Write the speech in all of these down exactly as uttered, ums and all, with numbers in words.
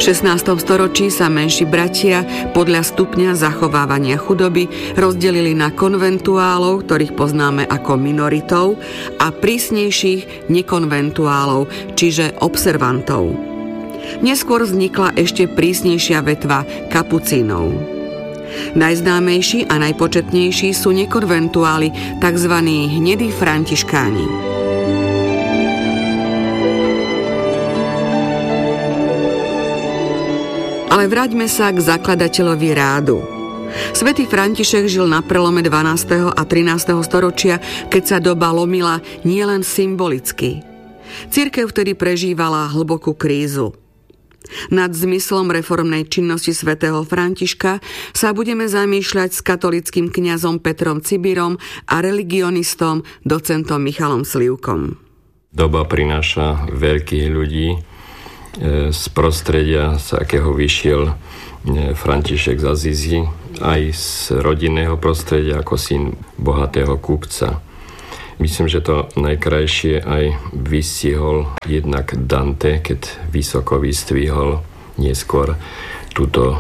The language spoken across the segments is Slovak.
V šestnástom storočí sa menší bratia podľa stupňa zachovávania chudoby rozdelili na konventuálov, ktorých poznáme ako minoritov, a prísnejších nekonventuálov, čiže observantov. Neskôr vznikla ešte prísnejšia vetva kapucínov. Najznámejší a najpočetnejší sú nekonventuáli, tzv. Hnedí františkáni. Ale vráťme sa k zakladateľovi rádu. Svätý František žil na prelome dvanásteho a trinásteho storočia, keď sa doba lomila nielen symbolicky. Cirkev vtedy prežívala hlbokú krízu. Nad zmyslom reformnej činnosti svätého Františka sa budeme zamýšľať s katolickým kňazom Petrom Cibírom a religionistom docentom Michalom Slivkom. Doba prináša veľkých ľudí z prostredia, z akého vyšiel František z Azízy, aj z rodinného prostredia ako syn bohatého kupca. Myslím, že to najkrajšie aj vystihol jednak Dante, keď vysoko vystvihol neskôr túto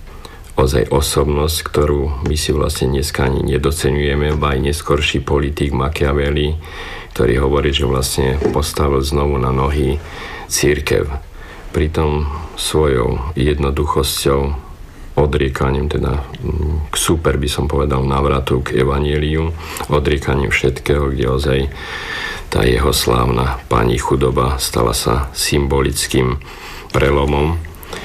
ozaj osobnosť, ktorú my si vlastne dneska ani nedoceňujeme, aj neskorší politik Machiavelli, ktorý hovorí, že vlastne postavil znovu na nohy cirkev. Pritom svojou jednoduchosťou, odriekaním, teda k super by som povedal návratu k evanjeliu, odriekaním všetkého, kde ozaj tá jeho slávna pani chudoba stala sa symbolickým prelomom,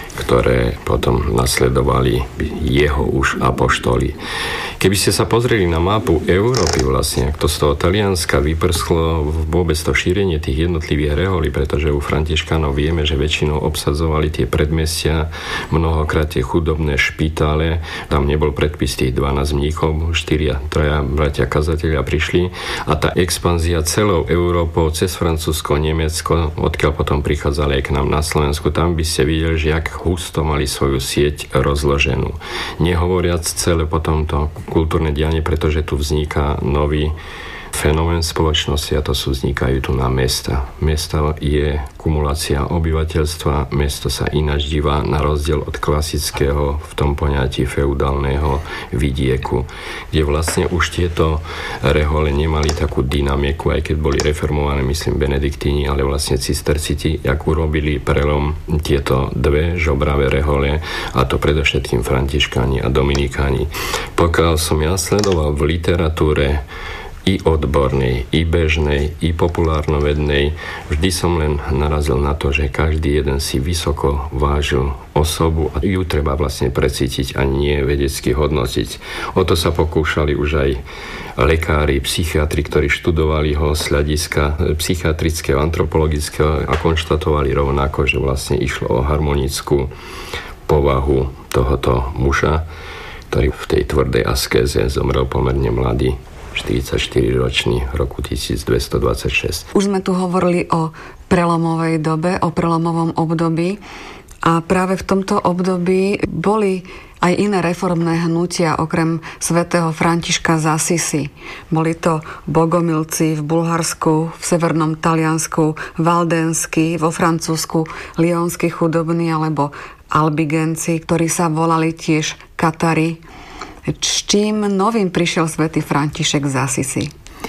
ktoré potom nasledovali jeho už apoštoli. Keby ste sa pozreli na mapu Európy vlastne, ak to z toho Talianska vyprsklo vôbec to šírenie tých jednotlivých reholí, pretože u Františkánov vieme, že väčšinou obsadzovali tie predmestia, mnohokrát tie chudobné špitále, tam nebol predpis tých dvanásť mníchov, štyria, traja bratia kazatelia prišli a tá expanzia celou Európou cez Francúzsko, Nemecko, odkiaľ potom prichádzali aj k nám na Slovensku, tam by ste videli, že jak husto mali svoju sieť rozloženú. Nehovoriac celé potom to kultúrne dianie, pretože tu vzniká nový fenomén spoločnosti a to sú vznikajú tu na mesta. Mesto je kumulácia obyvateľstva, mesto sa ináč díva na rozdiel od klasického v tom poňatí feudálneho vidieku, kde vlastne už tieto rehole nemali takú dynamiku, aj keď boli reformované, myslím, benediktíni, ale vlastne cisterciti, jak urobili prelom tieto dve žobravé rehole, a to predovšetkým františkáni a dominikáni. Pokiaľ som ja sledoval v literatúre i odbornej, i bežnej, i populárnovednej, vždy som len narazil na to, že každý jeden si vysoko vážil osobu a ju treba vlastne precítiť a nie vedecky hodnotiť. O to sa pokúšali už aj lekári, psychiatri, ktorí študovali ho z hľadiska psychiatrického, antropologického a konštatovali rovnako, že vlastne išlo o harmonickú povahu tohoto muža, ktorý v tej tvrdej askéze zomrel pomerne mladý, štyridsaťštyriročný, roku tisícdvestodvadsaťšesť. Už sme tu hovorili o prelomovej dobe, o prelomovom období a práve v tomto období boli aj iné reformné hnutia okrem svätého Františka z Assisi. Boli to bogomilci v Bulharsku, v severnom Taliansku, valdénsky, vo Francúzsku, lyonskí chudobní alebo albigenci, ktorí sa volali tiež Katari. S čím novým prišiel svätý František z Assisi?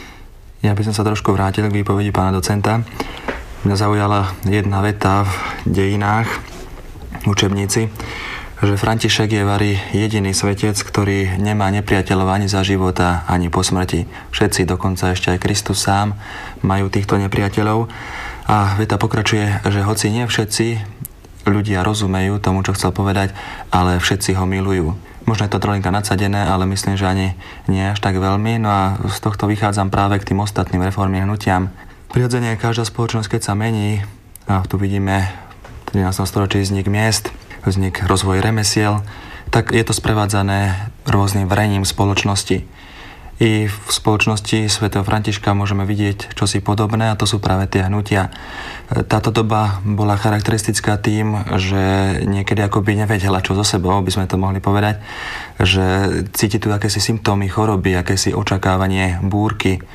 Ja by som sa trošku vrátil k výpovedi pána docenta. Mňa zaujala jedna veta v dejinách, v učebnici, že František je vari jediný svetec, ktorý nemá nepriateľov ani za života, ani po smrti. Všetci, dokonca ešte aj Kristus sám, majú týchto nepriateľov. A veta pokračuje, že hoci nie všetci ľudia rozumejú tomu, čo chcel povedať, ale všetci ho milujú. Možno je to trolinka nadsadené, ale myslím, že ani nie až tak veľmi. No a z tohto vychádzam práve k tým ostatným reformným hnutiam. Prirodzene každá spoločnosť, keď sa mení, a tu vidíme v trinástom storočí vznik miest, vznik rozvoj remesiel, tak je to sprevádzané rôznym vrením spoločnosti. I v spoločnosti svätého Františka môžeme vidieť čosi podobné a to sú práve tie hnutia. Táto doba bola charakteristická tým, že niekedy akoby nevedela čo so sebou, by sme to mohli povedať, že cíti tu akési symptómy choroby, akési očakávanie búrky.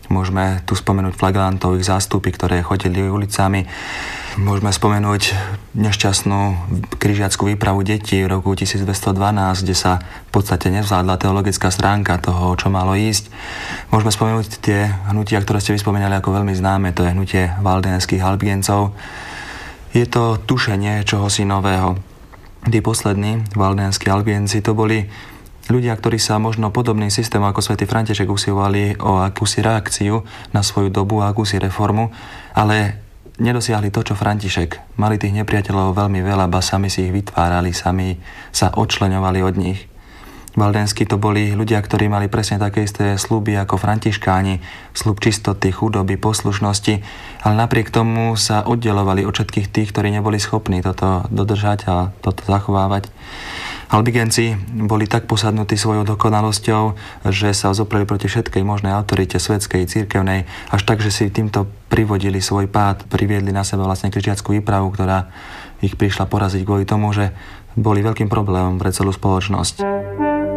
Môžeme tu spomenúť flagelantov, ich zástupy, ktoré chodili ulicami. Môžeme spomenúť nešťastnú križiackú výpravu detí v roku tisícdvestodvanásť, kde sa v podstate nevzládla teologická stránka toho, čo malo ísť. Môžeme spomenúť tie hnutia, ktoré ste vyspomenali ako veľmi známe, to je hnutie valdenských albiencov. Je to tušenie čohosi nového. Tí poslední valdenskí albienci to boli ľudia, ktorí sa možno podobným systémom ako svätý František usilovali o akúsi reakciu na svoju dobu a akúsi reformu, ale nedosiahli to, čo František. Mali tých nepriateľov veľmi veľa, ba sami si ich vytvárali, sami sa odčleňovali od nich. Valdenskí to boli ľudia, ktorí mali presne také isté sľuby ako františkáni, sľub čistoty, chudoby, poslušnosti, ale napriek tomu sa oddelovali od všetkých tých, ktorí neboli schopní toto dodržať a toto zachovávať. Albigenci boli tak posadnutí svojou dokonalosťou, že sa zopreli proti všetkej možnej autorite svetskej, cirkevnej, až tak, že si týmto privodili svoj pád, priviedli na seba vlastne križiackú výpravu, ktorá ich prišla poraziť kvôli tomu, že boli veľkým problémom pre celú spoločnosť.